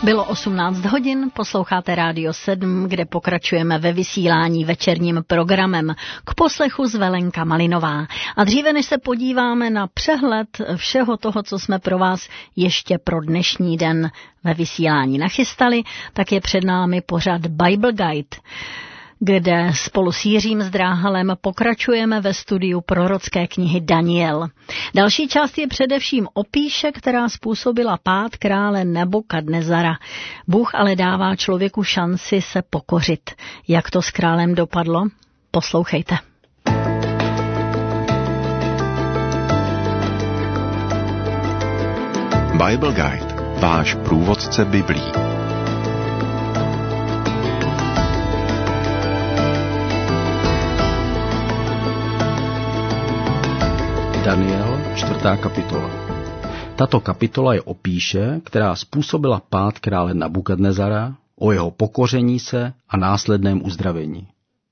Bylo 18 hodin, posloucháte Rádio 7, kde pokračujeme ve vysílání večerním programem. K poslechu Zvelenka Malinová. A dříve, než se podíváme na přehled všeho toho, co jsme pro vás ještě pro dnešní den ve vysílání nachystali, tak je před námi pořad Bible Guide, kde spolu s Jiřím Zdráhalem pokračujeme ve studiu prorocké knihy Daniel. Další část je především o pýše, která způsobila pád krále Nebukadnezara. Bůh ale dává člověku šanci se pokořit. Jak to s králem dopadlo? Poslouchejte. Bible Guide, váš průvodce Biblí. Daniel, 4. kapitola. Tato kapitola je o pýše, která způsobila pád krále Nabukadnezara, o jeho pokoření se a následném uzdravení.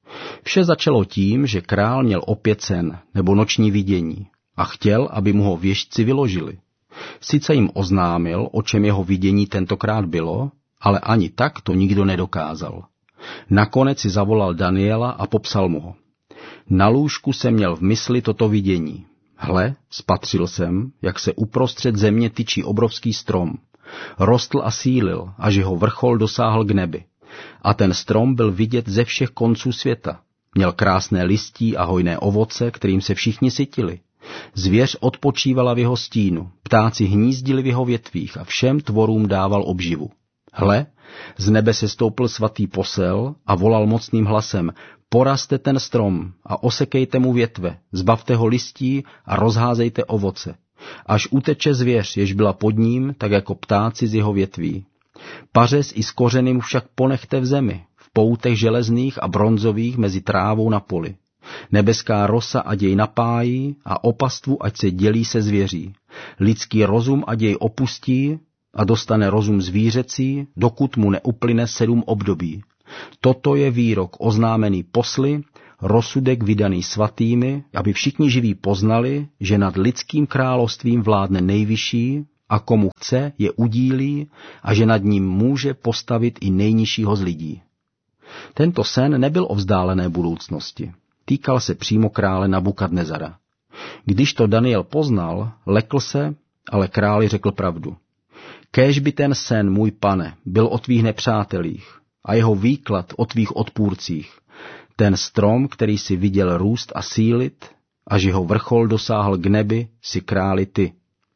Vše začalo tím, že král měl opět sen nebo noční vidění a chtěl, aby mu ho věštci vyložili. Sice jim oznámil, o čem jeho vidění tentokrát bylo, ale ani tak to nikdo nedokázal. Nakonec si zavolal Daniela a popsal mu ho. Na lůžku jsem měl v mysli toto vidění. Hle, spatřil jsem, jak se uprostřed země tyčí obrovský strom. Rostl a sílil, až jeho vrchol dosáhl k nebi. A ten strom byl vidět ze všech konců světa. Měl krásné listí a hojné ovoce, kterým se všichni sytili. Zvěř odpočívala v jeho stínu, ptáci hnízdili v jeho větvích a všem tvorům dával obživu. Hle, z nebe se stoupl svatý posel a volal mocným hlasem: Porazte ten strom a osekejte mu větve, zbavte ho listí a rozházejte ovoce. Až uteče zvěř, jež byla pod ním, tak jako ptáci z jeho větví. Pařez i s kořeny mu však ponechte v zemi, v poutech železných a bronzových mezi trávou na poli. Nebeská rosa ať jej napájí a o pastvu ať se dělí se zvěří. Lidský rozum ať jej opustí a dostane rozum zvířecí, dokud mu neuplyne 7 období. Toto je výrok oznámený posly, rozsudek vydaný svatými, aby všichni živí poznali, že nad lidským královstvím vládne nejvyšší a komu chce je udílí a že nad ním může postavit i nejnižšího z lidí. Tento sen nebyl o vzdálené budoucnosti. Týkal se přímo krále Nabukadnezara. Když to Daniel poznal, lekl se, ale králi řekl pravdu. Kéž by ten sen, můj pane, byl o tvých nepřátelích a jeho výklad o tvých odpůrcích. Ten strom, který si viděl růst a sílit, až jeho vrchol dosáhl k nebi, si králi ty.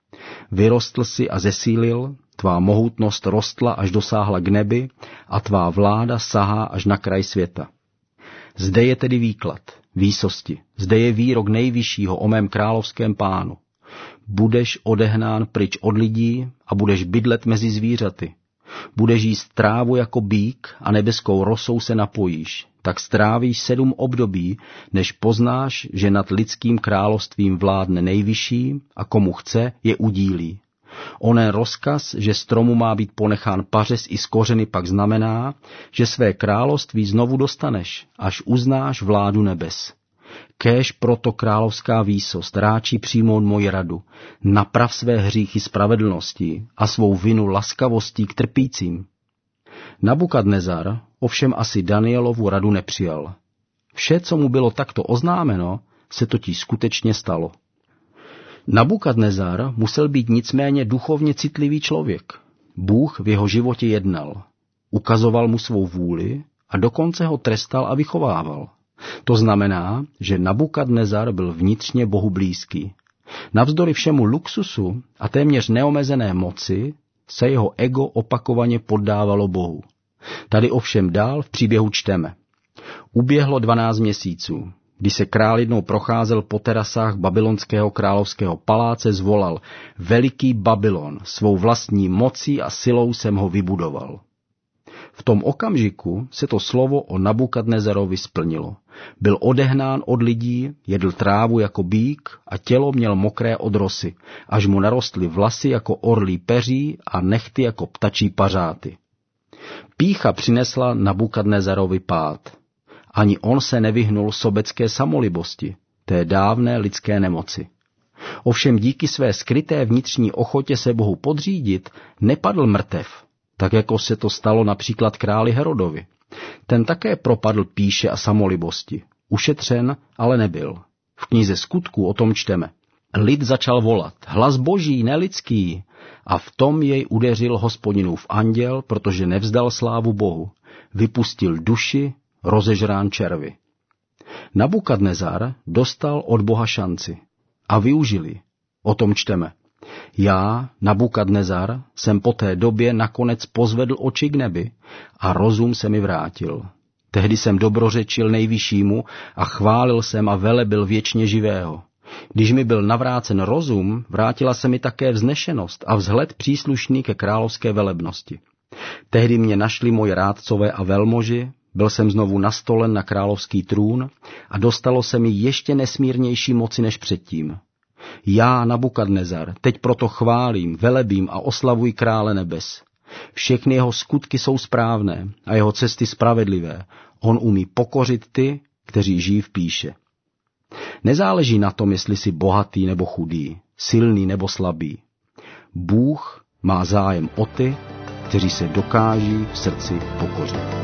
Vyrostl si a zesílil, tvá mohutnost rostla až dosáhla k nebi a tvá vláda sahá až na kraj světa. Zde je tedy výklad, výsosti, zde je výrok nejvyššího o mém královském pánu. Budeš odehnán pryč od lidí a budeš bydlet mezi zvířaty. Budeš jíst trávu jako býk a nebeskou rosou se napojíš. Tak strávíš 7 období, než poznáš, že nad lidským královstvím vládne nejvyšší a komu chce, je udílí. Onen rozkaz, že stromu má být ponechán pařez i z kořeny, pak znamená, že své království znovu dostaneš, až uznáš vládu nebes. Kéž proto královská výsost ráčí přijmout moji radu, naprav své hříchy spravedlností a svou vinu laskavostí k trpícím. Nabukadnezar ovšem asi Danielovu radu nepřijal. Vše, co mu bylo takto oznámeno, se totiž skutečně stalo. Nabukadnezar musel být nicméně duchovně citlivý člověk. Bůh v jeho životě jednal. Ukazoval mu svou vůli a dokonce ho trestal a vychovával. To znamená, že Nabukadnezar byl vnitřně Bohu blízký. Navzdory všemu luxusu a téměř neomezené moci se jeho ego opakovaně poddávalo Bohu. Tady ovšem dál v příběhu čteme. Uběhlo 12 měsíců. Když se král jednou procházel po terasách babylonského královského paláce, zvolal: Veliký Babylon, svou vlastní mocí a silou jsem ho vybudoval. V tom okamžiku se to slovo o Nabukadnezarovi splnilo. Byl odehnán od lidí, jedl trávu jako býk a tělo měl mokré od rosy, až mu narostly vlasy jako orlí peří a nehty jako ptačí pařáty. Pýcha přinesla Nabukadnezarovi pád. Ani on se nevyhnul sobecké samolibosti, té dávné lidské nemoci. Ovšem díky své skryté vnitřní ochotě se Bohu podřídit, nepadl mrtev, tak jako se to stalo například králi Herodovi. Ten také propadl pýše a samolibosti. Ušetřen ale nebyl. V knize Skutků o tom čteme. Lid začal volat, hlas boží, nelidský, a v tom jej udeřil Hospodinův anděl, protože nevzdal slávu Bohu. Vypustil duši, rozežrán červy. Nabukadnezar dostal od Boha šanci a využili. O tom čteme. Já, Nabukadnezar, jsem po té době nakonec pozvedl oči k nebi a rozum se mi vrátil. Tehdy jsem dobrořečil nejvyššímu a chválil jsem a velebil věčně živého. Když mi byl navrácen rozum, vrátila se mi také vznešenost a vzhled příslušný ke královské velebnosti. Tehdy mě našli moji rádcové a velmoži, byl jsem znovu nastolen na královský trůn a dostalo se mi ještě nesmírnější moci než předtím. Já, Nabukadnezar, teď proto chválím, velebím a oslavuji krále nebes. Všechny jeho skutky jsou správné a jeho cesty spravedlivé. On umí pokořit ty, kteří žijí v pýše. Nezáleží na tom, jestli jsi bohatý nebo chudý, silný nebo slabý. Bůh má zájem o ty, kteří se dokáží v srdci pokořit.